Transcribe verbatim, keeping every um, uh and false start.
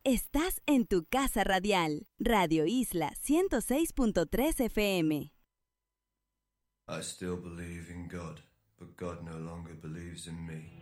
Estás en tu casa radial, Radio Isla ciento seis punto tres F M. I still believe in God, but God no longer believes in me.